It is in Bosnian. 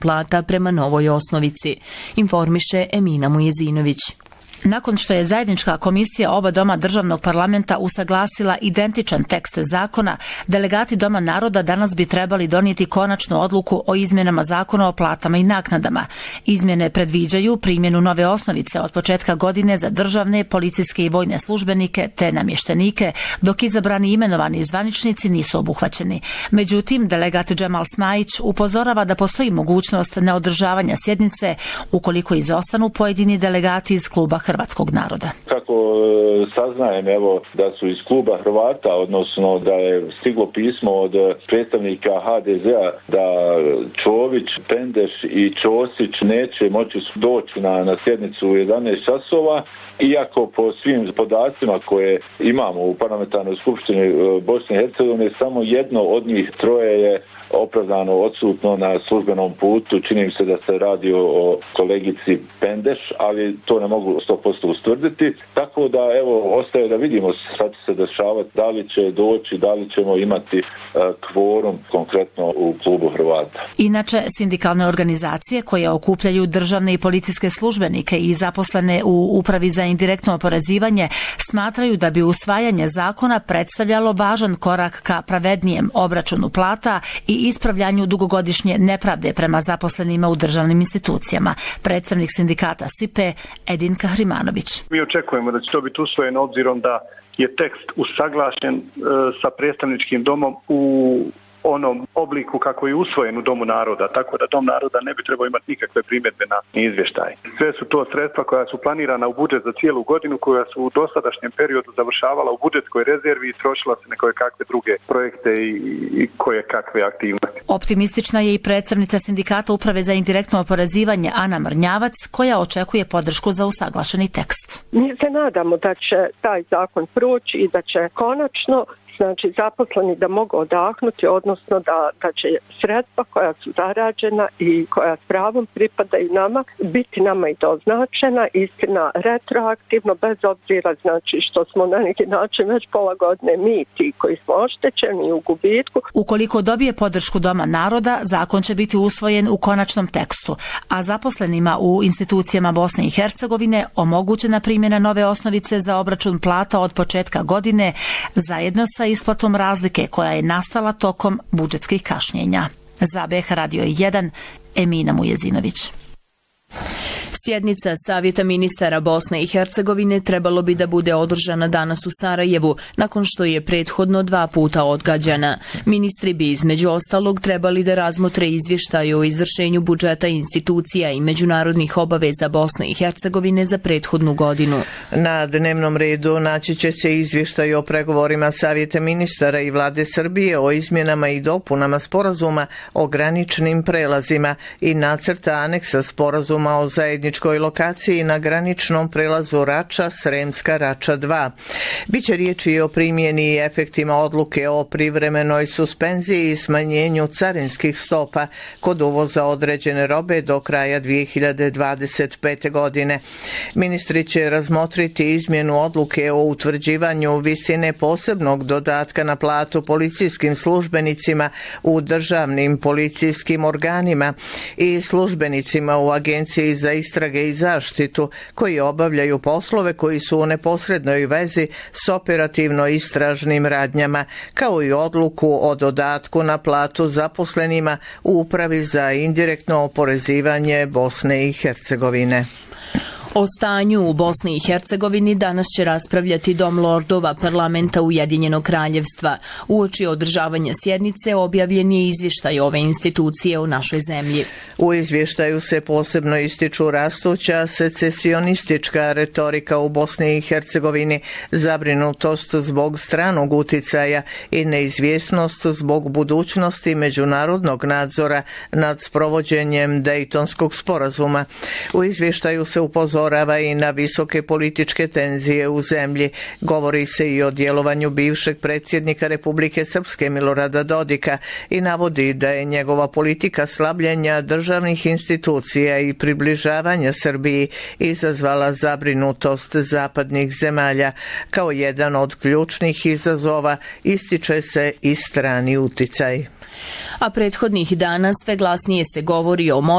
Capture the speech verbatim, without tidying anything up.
plata prema novoj osnovici, informiše Emina Mujezinović. Nakon što je zajednička komisija oba doma državnog parlamenta usaglasila identičan tekst zakona, delegati Doma naroda danas bi trebali donijeti konačnu odluku o izmjenama zakona o platama i naknadama. Izmjene predviđaju primjenu nove osnovice od početka godine za državne, policijske i vojne službenike te namještenike, dok izabrani imenovani zvaničnici nisu obuhvaćeni. Međutim, delegat Džemal Smajić upozorava da postoji mogućnost neodržavanja sjednice ukoliko izostanu pojedini delegati iz kluba hrvatskog naroda. Kako saznajem, evo, da su iz kluba Hrvata, odnosno da je stiglo pismo od predstavnika ha de zea da Čović, Pendeš i Ćosić neće moći doći na, na sjednicu u jedanaest časova, iako po svim podacima koje imamo u parlamentarnoj skupštini Bosne i Hercegovine, samo jedno od njih troje je opravdano odsutno na službenom putu. Čini mi se da se radi o kolegici Pendeš, ali to ne mogu sto posto ustvrditi. Tako da, evo, ostaje da vidimo šta će se dešavati, da li će doći, da li ćemo imati uh, kvorum konkretno u klubu Hrvata. Inače, sindikalne organizacije koje okupljaju državne i policijske službenike i zaposlene u Upravi za indirektno oporezivanje smatraju da bi usvajanje zakona predstavljalo važan korak ka pravednijem obračunu plata i ispravljanju dugogodišnje nepravde prema zaposlenima u državnim institucijama. Predstavnik sindikata S I P E Edin Kahrimanović. Mi očekujemo da će to biti usvojeno obzirom da je tekst usaglašen e, sa predstavničkim domom u onom obliku kako je usvojen u Domu naroda, tako da Dom naroda ne bi trebao imati nikakve primjedbe na izvještaj. Sve su to sredstva koja su planirana u budžet za cijelu godinu, koja su u dosadašnjem periodu završavala u budžetskoj rezervi i trošila se na koje kakve druge projekte i, i koje kakve aktivnosti. Optimistična je i predstavnica sindikata Uprave za indirektno oporezivanje Ana Mrnjavac, koja očekuje podršku za usaglašeni tekst. Mi se nadamo da će taj zakon proći i da će konačno znači zaposleni da mogu odahnuti, odnosno da, da će sredstva koja su zarađena i koja s pravom pripadaju nama biti nama i doznačena, istina retroaktivno, bez obzira znači što smo na neki način već pola godine mi ti koji smo oštećeni u gubitku. Ukoliko dobije podršku Doma naroda, zakon će biti usvojen u konačnom tekstu, a zaposlenima u institucijama Bosne i Hercegovine omogućena primjena nove osnovice za obračun plata od početka godine zajedno sa isplatom razlike koja je nastala tokom budžetskih kašnjenja. Za B H Radio jedan, Emina Mujezinović. Sjednica Savjeta ministara Bosne i Hercegovine trebalo bi da bude održana danas u Sarajevu, nakon što je prethodno dva puta odgađana. Ministri bi između ostalog trebali da razmotre izvještaj o izvršenju budžeta institucija i međunarodnih obaveza Bosne i Hercegovine za prethodnu godinu. Na dnevnom redu naći će se izvještaj o pregovorima Savjeta ministara i Vlade Srbije o izmjenama i dopunama sporazuma o graničnim prelazima i nacrta aneksa sporazuma o zajedničkoj lokaciji na graničnom prelazu Rača, Sremska Rača dva. Biće riječi i o primjeni i efektima odluke o privremenoj suspenziji i smanjenju carinskih stopa kod uvoza određene robe do kraja dvije hiljade dvadeset pete. godine. Ministri će razmotriti izmjenu odluke o utvrđivanju visine posebnog dodatka na platu policijskim službenicima u državnim policijskim organima i službenicima u Agenciji za istrage i zaštitu koji obavljaju poslove koji su u neposrednoj vezi s operativno-istražnim radnjama, kao i odluku o dodatku na platu zaposlenima u Upravi za indirektno oporezivanje Bosne i Hercegovine. O stanju u Bosni i Hercegovini danas će raspravljati Dom lordova parlamenta Ujedinjenog kraljevstva. Uoči održavanja sjednice objavljen je izvještaj ove institucije u našoj zemlji. U izvještaju se posebno ističu rastuća secesionistička retorika u Bosni i Hercegovini, zabrinutost zbog stranog uticaja i neizvjesnost zbog budućnosti međunarodnog nadzora nad sprovođenjem Dejtonskog sporazuma. U izvještaju se upozorava i na visoke političke tenzije u zemlji. Govori se i o djelovanju bivšeg predsjednika Republike Srpske Milorada Dodika i navodi da je njegova politika slabljenja državnih institucija i približavanja Srbiji izazvala zabrinutost zapadnih zemalja. Kao jedan od ključnih izazova ističe se i strani uticaj. A prethodnih dana sve glasnije se govori o